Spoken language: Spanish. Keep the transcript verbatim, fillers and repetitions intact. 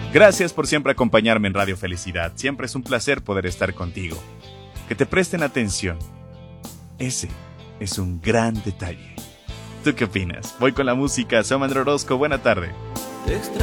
Gracias por siempre acompañarme en Radio Felicidad. Siempre es un placer poder estar contigo. Que te presten atención. Ese es un gran detalle. ¿Tú qué opinas? Voy con la música. Soy Mandro Orozco. Buena tarde.